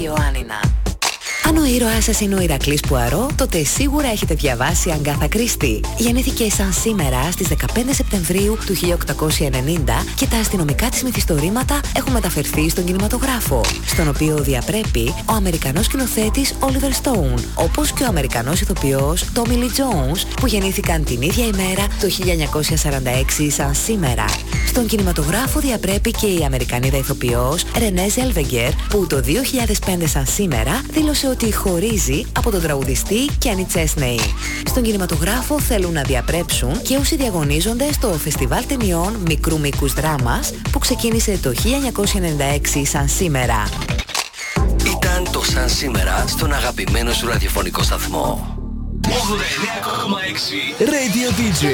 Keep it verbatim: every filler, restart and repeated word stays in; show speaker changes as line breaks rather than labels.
Ιωάννινα. Αν ο ήρωάς σας είναι ο Ηρακλής Πουαρό, τότε σίγουρα έχετε διαβάσει Αγκάθα Κρίστη. Γεννήθηκε σαν σήμερα στις δεκαπέντε Σεπτεμβρίου του χίλια οκτακόσια ενενήντα και τα αστυνομικά της μυθιστορήματα έχουν μεταφερθεί στον κινηματογράφο, στον οποίο διαπρέπει ο Αμερικανός σκηνοθέτης Oliver Stone, όπως και ο Αμερικανός ηθοποιός Tommy Lee Jones, που γεννήθηκαν την ίδια ημέρα το χίλια εννιακόσια σαράντα έξι σαν σήμερα. Στον κινηματογράφο διαπρέπει και η Αμερικανίδα ηθοποιός Renée Zellweger, που το δύο χιλιάδες πέντε σαν σήμερα δήλωσε ότι χωρίζει από τον τραγουδιστή Kenny Chesney. Στον κινηματογράφο θέλουν να διαπρέψουν και όσοι διαγωνίζονται στο Φεστιβάλ Ταινιών Μικρού Μήκους Δράμας, που ξεκίνησε το χίλια εννιακόσια ενενήντα έξι σαν σήμερα.
Ήταν το σαν σήμερα στον αγαπημένο σου ραδιοφωνικό σταθμό.
ογδόντα εννέα κόμμα έξι
Radio ντι τζέι.